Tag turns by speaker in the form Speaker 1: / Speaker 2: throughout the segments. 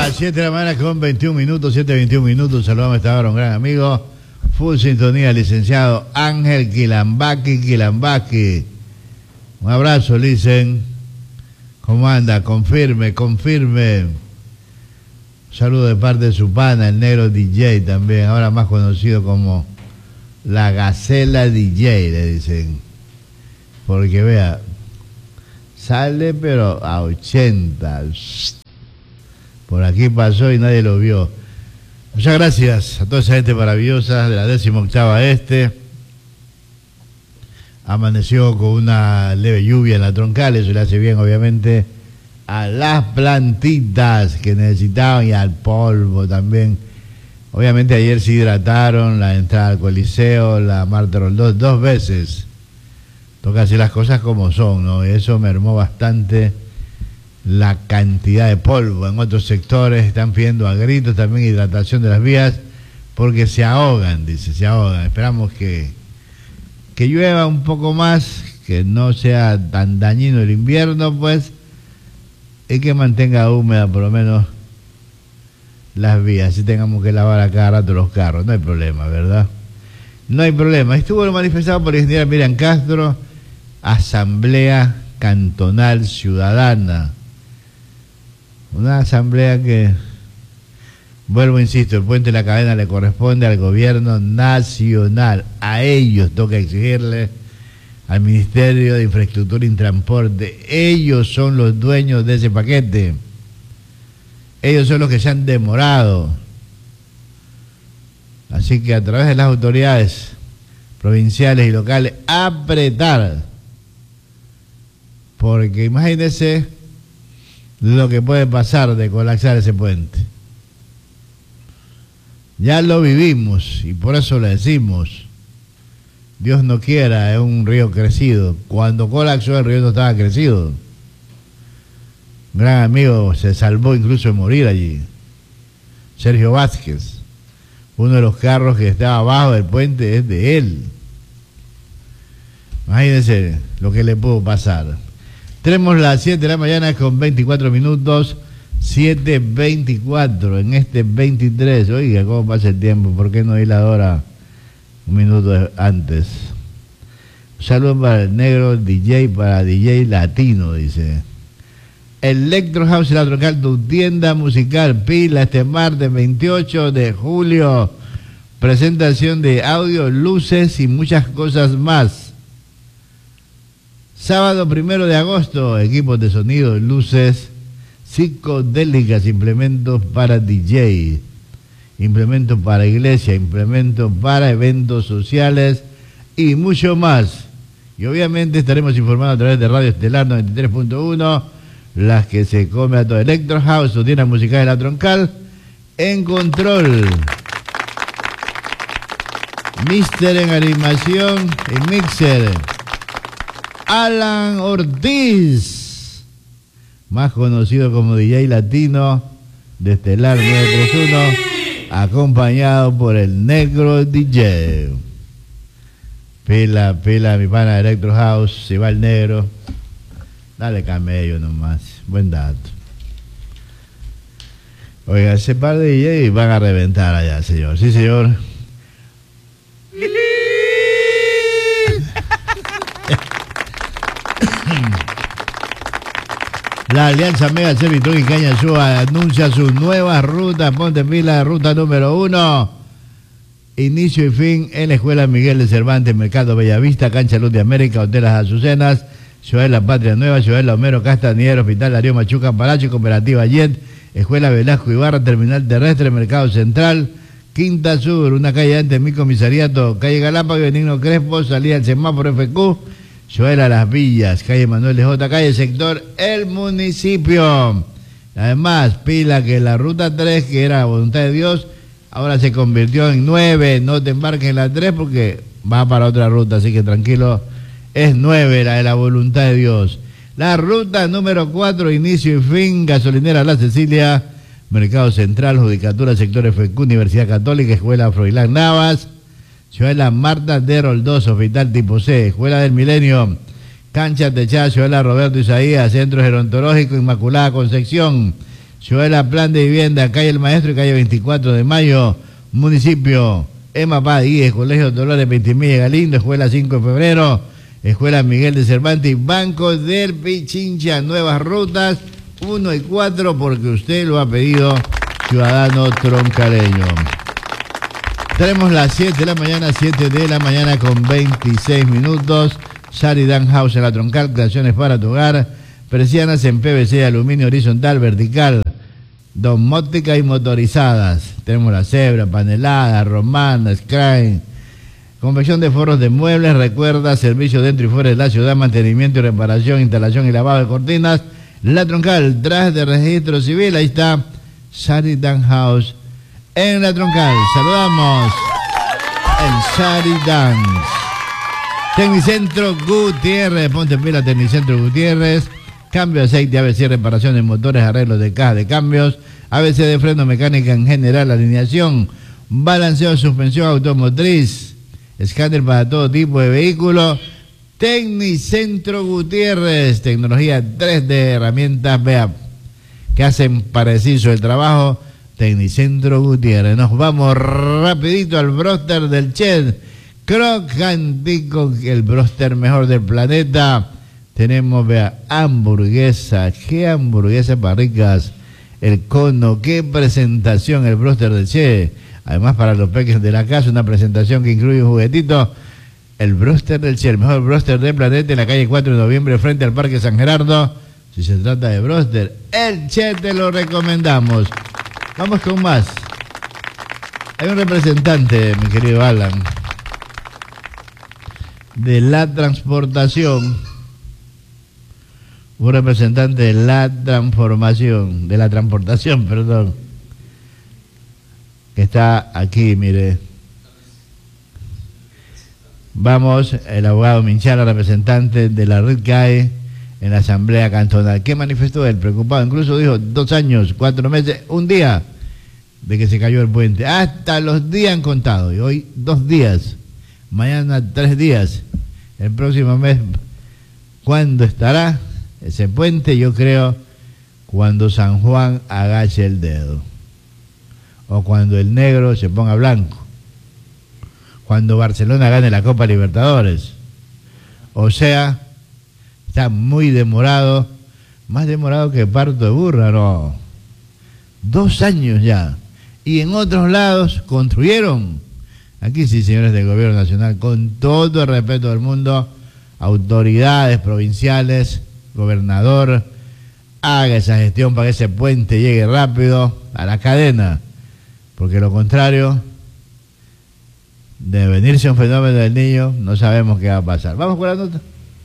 Speaker 1: las 7 de la mañana con 21 minutos, 7:21 minutos. Saludamos a esta hora a un gran amigo. Full sintonía, licenciado Ángel Quilambaqui. Un abrazo, Licen. ¿Cómo anda? Confirme. Un saludo de parte de su pana, el negro DJ también, ahora más conocido como la Gacela DJ, le dicen. Porque vea, sale pero a 80. Por aquí pasó y nadie lo vio. Muchas gracias a toda esa gente maravillosa de la 18ª Este. Amaneció con una leve lluvia en la troncal, eso le hace bien obviamente a las plantitas que necesitaban y al polvo también. Obviamente ayer se hidrataron, la entrada al Coliseo, la Marta Roldós, 2 veces. Toca hacer las cosas como son, ¿no? Y eso mermó bastante la cantidad de polvo. En otros sectores están pidiendo a gritos también hidratación de las vías porque se ahogan, dice, se ahogan. Esperamos que llueva un poco más, que no sea tan dañino el invierno, pues, y que mantenga húmeda por lo menos las vías, si tengamos que lavar a cada rato los carros, no hay problema, ¿verdad? No hay problema. Estuvo manifestado por el ingeniero Miriam Castro, Asamblea Cantonal Ciudadana. Una asamblea que, vuelvo, insisto, el puente de la cadena le corresponde al gobierno nacional. A ellos toca exigirle, al Ministerio de Infraestructura y Transporte. Ellos son los dueños de ese paquete. Ellos son los que se han demorado. Así que a través de las autoridades provinciales y locales, apretar. Porque imagínense lo que puede pasar de colapsar ese puente. Ya lo vivimos y por eso le decimos, Dios no quiera, es un río crecido. Cuando colapsó el río no estaba crecido. Un gran amigo se salvó incluso de morir allí, Sergio Vázquez. Uno de los carros que estaba abajo del puente es de él. Imagínense lo que le pudo pasar. Tenemos las 7 de la mañana con 24 minutos, 7:24 en este 23. Oiga, ¿cómo pasa el tiempo? ¿Por qué no ir la hora un minuto antes? Un saludo para el negro DJ, para DJ Latino, dice. Electro House, la Troncal, tu tienda musical, pila, este martes 28 de julio. Presentación de audio, luces y muchas cosas más. Sábado 1 de agosto, equipos de sonido, luces psicodélicas, implementos para DJ, implementos para iglesia, implementos para eventos sociales y mucho más. Y obviamente estaremos informando a través de Radio Estelar 93.1, las que se come a todo. Electro House, su tienda musical de la Troncal, en control. Mister en animación y mixer, Alan Ortiz, más conocido como DJ Latino de Estelar 931, acompañado por el negro DJ. Pila, mi pana de Electro House, se va el negro. Dale camello nomás, buen dato. Oiga, ese par de DJ van a reventar allá, señor. Sí, señor. La Alianza Mega Servitron y Cañazúa anuncia sus nuevas rutas. Ponte pila, ruta número 1. Inicio y fin en la Escuela Miguel de Cervantes, Mercado Bellavista, Cancha Luz de América, Hoteles Azucenas, Ciudad de la Patria Nueva, Ciudad de la Homero Castañeda, Hospital Darío Machuca, Palacio, Cooperativa Jet, Escuela Velasco Ibarra, Terminal Terrestre, Mercado Central, Quinta Sur, una calle antes de mi comisariato, calle Galápagos, Benigno Crespo, salida al semáforo FQ, Ciudad de Las Villas, calle Manuel de J, calle Sector El Municipio. Además, pila que la ruta 3, que era Voluntad de Dios, ahora se convirtió en 9, no te embarques en la 3 porque va para otra ruta, así que tranquilo, es 9 la de la Voluntad de Dios. La ruta número 4, inicio y fin, gasolinera La Cecilia, Mercado Central, Judicatura, Sector FQ, Universidad Católica, Escuela Froilán Navas, Ciudad de la Marta de Roldós, Hospital Tipo C, Escuela del Milenio, Cancha Techada, Ciudad de la Roberto Isaías, Centro Gerontológico, Inmaculada Concepción, Ciudadela Plan de Vivienda, calle El Maestro y calle 24 de Mayo, municipio Emapá 10, Colegio Dolores Ventimilla Galindo, Escuela 5 de Febrero, Escuela Miguel de Cervantes y Banco del Pichincha. Nuevas rutas 1 y 4 porque usted lo ha pedido, ciudadano troncaleño. Tenemos las 7 de la mañana con 26 minutos. Sheridan House en la Troncal, creaciones para tu hogar, persianas en PVC, aluminio horizontal, vertical, domótica y motorizadas. Tenemos la Zebra, Panelada, Romana, Screen, confección de forros de muebles. Recuerda, servicio dentro y fuera de la ciudad, mantenimiento y reparación, instalación y lavado de cortinas. La Troncal, tras de registro civil, ahí está Sheridan House en la Troncal. Saludamos en Sheridan. Tecnicentro Gutiérrez, ponte pila, Tecnicentro Gutiérrez. Cambio de aceite, ABC, reparación de motores, arreglos de caja de cambios, ABC de freno, mecánica en general, alineación, balanceo, suspensión automotriz, escáner para todo tipo de vehículo. Tecnicentro Gutiérrez, tecnología 3D, herramientas, vea, que hacen parecido el trabajo. Tecnicentro Gutiérrez. Nos vamos rapidito al bróster del Ched. Crocantico, el bróster mejor del planeta. Tenemos, vea, hamburguesa. Qué hamburguesa para ricas. El cono, qué presentación, el bróster del Che. Además, para los peques de la casa, una presentación que incluye un juguetito. El bróster del Che, el mejor bróster del planeta, en la calle 4 de noviembre, frente al Parque San Gerardo. Si se trata de bróster, el Che te lo recomendamos. Vamos con más. Hay un representante, mi querido Alan, de la transportación, un representante de la transportación, perdón, que está aquí, mire. Vamos, el abogado Minchala, representante de la RIDCAE en la Asamblea Cantonal. ¿Qué manifestó él? Preocupado, incluso dijo 2 años, 4 meses, un día de que se cayó el puente. Hasta los días han contado, y hoy 2 días, mañana 3 días. El próximo mes, ¿cuándo estará ese puente? Yo creo cuando San Juan agache el dedo, o cuando el negro se ponga blanco, cuando Barcelona gane la Copa Libertadores. O sea, está muy demorado, más demorado que parto de burra, no. 2 años ya. Y en otros lados construyeron. Aquí sí, señores del gobierno nacional, con todo el respeto del mundo, autoridades provinciales, gobernador, haga esa gestión para que ese puente llegue rápido a la cadena, porque lo contrario, de venirse un fenómeno del Niño, no sabemos qué va a pasar. Vamos con la nota.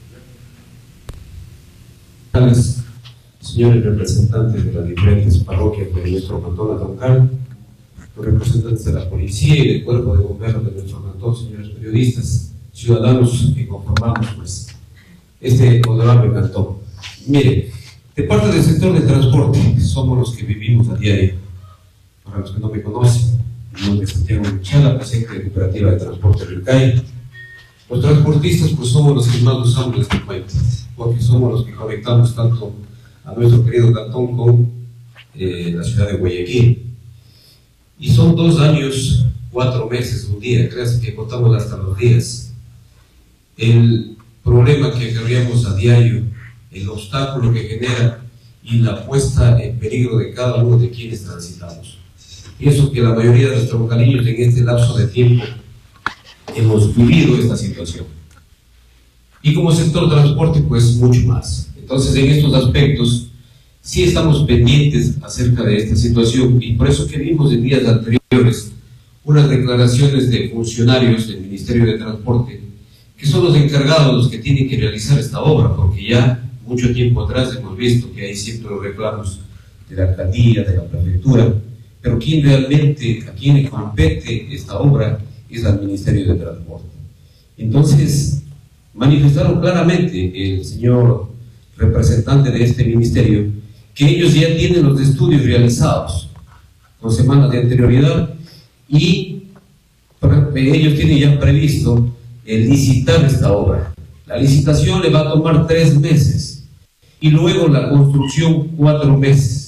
Speaker 2: Señores representantes de las diferentes parroquias de nuestro cantón La Troncal, los representantes de la policía y del cuerpo de bomberos de nuestro cantón, señores periodistas, ciudadanos que conformamos pues este honorable cantón. Mire, de parte del sector de transporte, somos los que vivimos a diario. Para los que no me conocen, mi nombre es Santiago Minchala, presidente de Cooperativa de Transporte RIDCAE. Los transportistas pues somos los que más usamos este puente, porque somos los que conectamos tanto a nuestro querido cantón con la ciudad de Guayaquil. Y son 2 años, 4 meses, un día, creas que contamos hasta los días. El problema que acarreamos a diario, el obstáculo que genera y la puesta en peligro de cada uno de quienes transitamos. Pienso que la mayoría de los troncaleños en este lapso de tiempo hemos vivido esta situación. Y como sector transporte, pues mucho más. Entonces, en estos aspectos, sí estamos pendientes acerca de esta situación y por eso que vimos en días anteriores unas declaraciones de funcionarios del Ministerio de Transporte que son los encargados, los que tienen que realizar esta obra, porque ya mucho tiempo atrás hemos visto que hay siempre los reclamos de la alcaldía, de la prefectura, pero quien realmente, a quien le compete esta obra es al Ministerio de Transporte. Entonces, manifestaron claramente el señor representante de este ministerio que ellos ya tienen los estudios realizados con semanas de anterioridad y ellos tienen ya previsto licitar esta obra. La licitación le va a tomar 3 meses y luego la construcción 4 meses.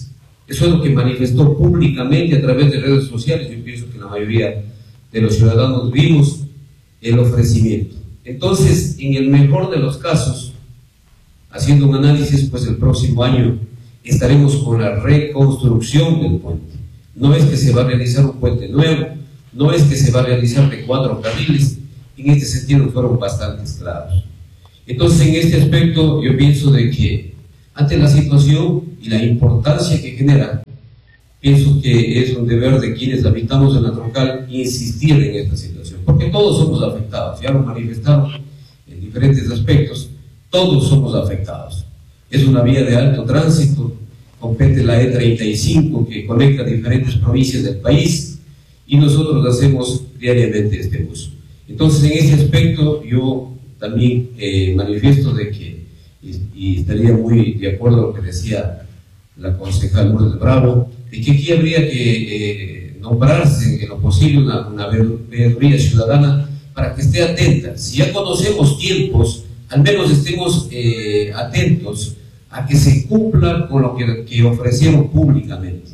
Speaker 2: Eso es lo que manifestó públicamente a través de redes sociales. Yo pienso que la mayoría de los ciudadanos vimos el ofrecimiento. Entonces, en el mejor de los casos, haciendo un análisis, pues el próximo año estaremos con la reconstrucción del puente. No es que se va a realizar un puente nuevo, no es que se va a realizar de 4 carriles. En este sentido fueron bastante claros. Entonces, en este aspecto, yo pienso de que ante la situación y la importancia que genera, pienso que es un deber de quienes habitamos en la troncal insistir en esta situación, porque todos somos afectados, ya lo manifestaron en diferentes aspectos, todos somos afectados. Es una vía de alto tránsito, compete la E35 que conecta diferentes provincias del país y nosotros hacemos diariamente este uso. Entonces, en ese aspecto yo también manifiesto de que, y estaría muy de acuerdo a lo que decía la concejal Lourdes Bravo, de que aquí habría que nombrarse en lo posible una veeduría ciudadana para que esté atenta. Si ya conocemos tiempos, al menos estemos atentos a que se cumpla con lo que ofrecieron públicamente.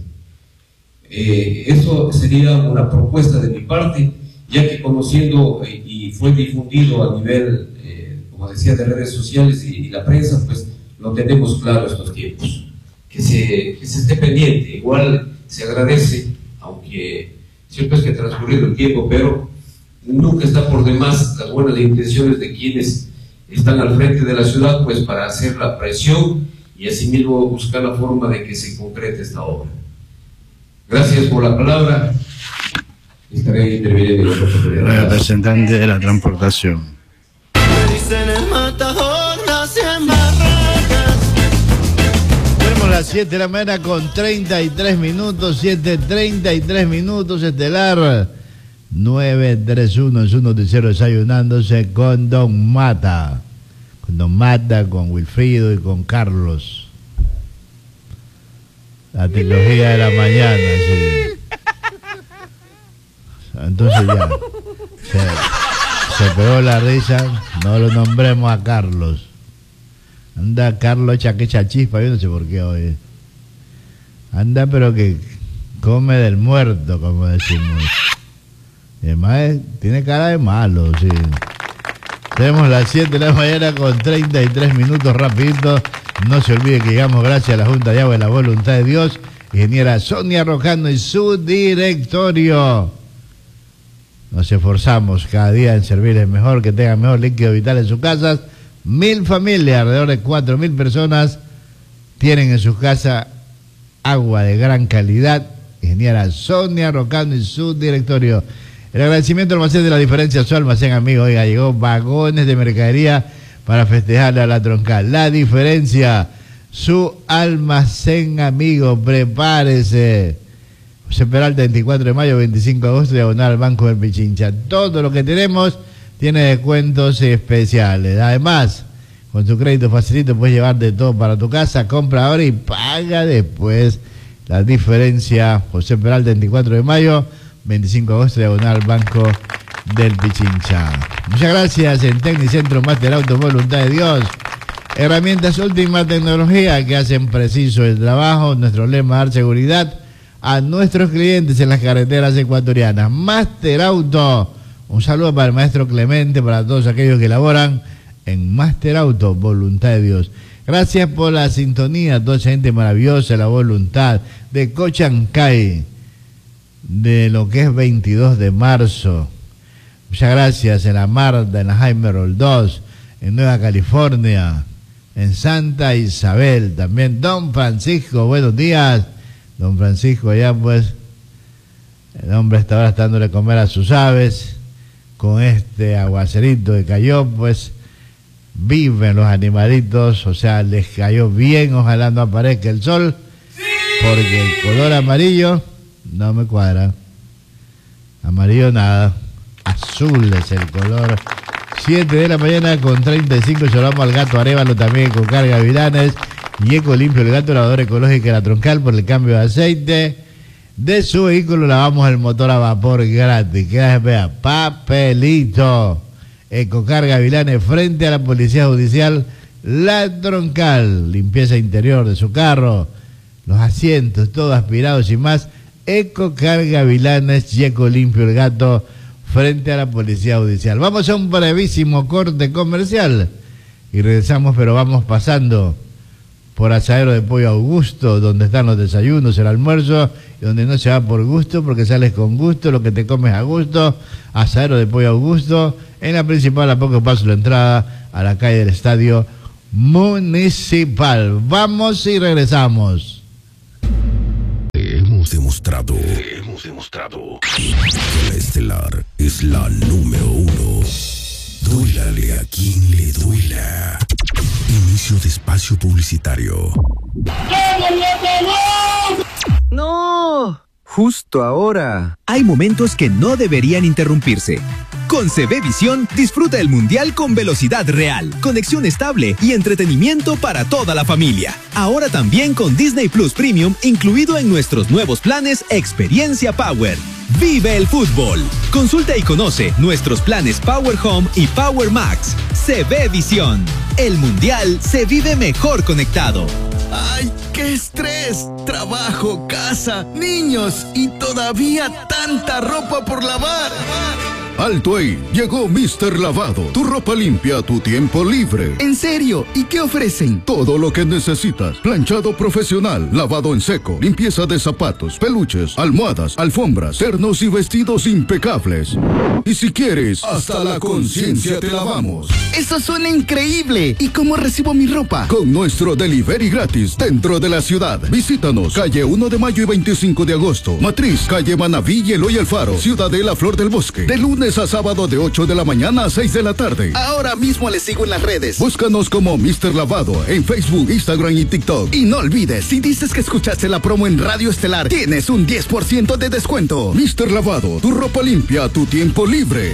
Speaker 2: Eso sería una propuesta de mi parte, ya que conociendo y fue difundido a nivel, como decía, de redes sociales y la prensa, pues lo tenemos claro estos tiempos. Que se esté pendiente, igual se agradece, aunque siempre es que ha transcurrido el tiempo, pero nunca está por demás las buenas intenciones de quienes están al frente de la ciudad, pues para hacer la presión y asimismo buscar la forma de que se concrete esta obra. Gracias por la palabra. Estaré interviniendo en la oportunidad.
Speaker 3: Representante de la transportación.
Speaker 1: Tenemos las 7 de la mañana con 33 minutos, 7:33 minutos, estelar 931 es un noticiero desayunándose con Don Mata. Con Don Mata, con Wilfrido y con Carlos. La tecnología de la mañana, sí. Entonces ya se pegó la risa, no lo nombremos a Carlos. Anda Carlos chaquecha chispa, yo no sé por qué hoy. Anda pero que come del muerto, como decimos. Y además tiene cara de malo, sí. Tenemos las 7 de la mañana con 33 minutos, rapidito. No se olvide que llegamos gracias a la Junta de Agua y la voluntad de Dios. Ingeniera Sonia Rojano y su directorio. Nos esforzamos cada día en servirles mejor, que tengan mejor líquido vital en sus casas. 1000 familias, alrededor de 4000 personas tienen en sus casas agua de gran calidad. Ingeniera Sonia Rojano y su directorio. El agradecimiento al almacén de la diferencia, su almacén amigo. Oiga, llegó vagones de mercadería para festejarle a la troncal. La diferencia, su almacén amigo, prepárese. José Peralta, 24 de mayo, 25 de agosto, diagonal al Banco del Pichincha. Todo lo que tenemos tiene descuentos especiales. Además, con tu crédito facilito puedes llevarte todo para tu casa. Compra ahora y paga después. La diferencia, José Peralta, 24 de mayo, 25 de agosto, diagonal al Banco del Pichincha. Muchas gracias en Tecnicentro Master Auto, voluntad de Dios. Herramientas última tecnología que hacen preciso el trabajo. Nuestro lema, dar seguridad a nuestros clientes en las carreteras ecuatorianas. Master Auto. Un saludo para el maestro Clemente, para todos aquellos que laboran en Master Auto, voluntad de Dios. Gracias por la sintonía, toda esa gente maravillosa, la voluntad de Cochancay, de lo que es 22 de marzo. Muchas gracias en la Marta, en la Jaime Roldós, en Nueva California, en Santa Isabel, también Don Francisco, buenos días. Don Francisco, allá pues, el hombre está ahora dándole comer a sus aves, con este aguacerito que cayó, pues, viven los animalitos, o sea, les cayó bien, ojalá no aparezca el sol, porque el color amarillo no me cuadra. Amarillo nada, azul es el color. 7 de la mañana con 35, lloramos al gato Arévalo también con carga Vilanes y Eco Limpio, el gato lavador ecológico de la troncal por el cambio de aceite de su vehículo. Lavamos el motor a vapor gratis. Queda, vea, papelito. Ecocarga Vilanes frente a la Policía Judicial La Troncal. Limpieza interior de su carro, los asientos, todo aspirados y más. Ecocar Gavilanes y Ecolimpio el Gato frente a la Policía Judicial. Vamos a un brevísimo corte comercial y regresamos, pero vamos pasando por Asadero de Pollo Augusto, donde están los desayunos, el almuerzo, y donde no se va por gusto, porque sales con gusto, lo que te comes a gusto. Asadero de Pollo Augusto, en la principal, a poco paso la entrada a la calle del Estadio Municipal. Vamos y regresamos.
Speaker 4: Hemos demostrado que la Estelar es la número 1. Duélale a quien le duela. Inicio de espacio publicitario.
Speaker 5: ¡No! Justo ahora. Hay momentos que no deberían interrumpirse. Con CB Visión, disfruta el Mundial con velocidad real, conexión estable y entretenimiento para toda la familia. Ahora también con Disney Plus Premium incluido en nuestros nuevos planes Experiencia Power. ¡Vive el fútbol! Consulta y conoce nuestros planes Power Home y Power Max. CB Visión. El Mundial se vive mejor conectado.
Speaker 6: ¡Ay, qué estrés! Trabajo, casa, niños y todavía tanta ropa por lavar.
Speaker 7: Alto ahí, llegó Mr. Lavado, tu ropa limpia a tu tiempo libre.
Speaker 6: ¿En serio? ¿Y qué ofrecen?
Speaker 7: Todo lo que necesitas, planchado profesional, lavado en seco, limpieza de zapatos, peluches, almohadas, alfombras, ternos y vestidos impecables. Y si quieres, hasta la conciencia te lavamos.
Speaker 6: ¡Eso suena increíble! ¿Y cómo recibo mi ropa?
Speaker 7: Con nuestro delivery gratis dentro de la ciudad. Visítanos, calle 1 de mayo y 25 de agosto. Matriz, calle Manaví y Eloy Alfaro, Ciudadela Flor del Bosque. De lunes a sábado de 8 de la mañana a 6 de la tarde.
Speaker 6: Ahora mismo les sigo en las redes.
Speaker 7: Búscanos como Mr. Lavado en Facebook, Instagram y TikTok.
Speaker 6: Y no olvides, si dices que escuchaste la promo en Radio Estelar, tienes un 10% de descuento.
Speaker 7: Mr. Lavado, tu ropa limpia a tu tiempo libre.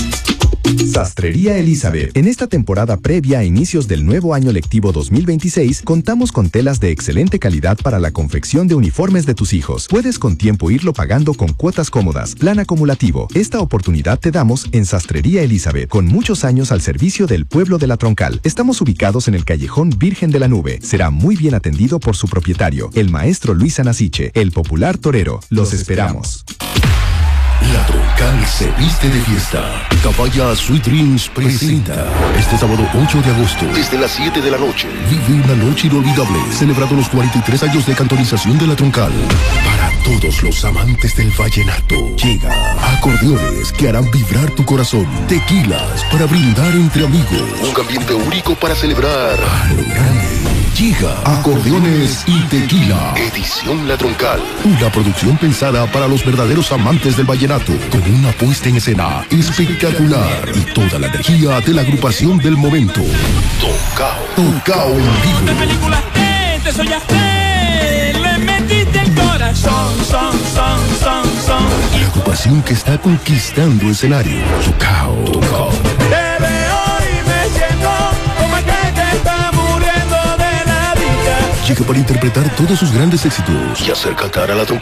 Speaker 8: Sastrería Elizabeth. En esta temporada previa a inicios del nuevo año lectivo 2026, contamos con telas de excelente calidad para la confección de uniformes de tus hijos. Puedes con tiempo irlo pagando con cuotas cómodas, plan acumulativo. Esta oportunidad te damos en Sastrería Elizabeth, con muchos años al servicio del pueblo de La Troncal. Estamos ubicados en el callejón Virgen de la Nube. Será muy bien atendido por su propietario, el maestro Luis Anasiche, el popular torero. Los esperamos.
Speaker 4: La Troncal se viste de fiesta. Caballa Sweet Dreams presenta este sábado 8 de agosto, desde las 7 de la noche. Vive una noche inolvidable, celebrando los 43 años de cantonización de La Troncal. Para todos los amantes del vallenato, llega acordeones que harán vibrar tu corazón, tequilas para brindar entre amigos, un ambiente único para celebrar a lo grande. Llega Acordeones y Tequila, edición La Troncal, una producción pensada para los verdaderos amantes del vallenato, con una puesta en escena espectacular y toda la energía de la agrupación del momento. Tocao en vivo.
Speaker 9: De películas te soñaste, le metiste el corazón, son.
Speaker 4: La agrupación que está conquistando escenario. Tocao.
Speaker 9: Te veo y me siento como aquel que está muriendo de la vida.
Speaker 4: Llega para interpretar todos sus grandes éxitos y hacer cantar a La Troncal.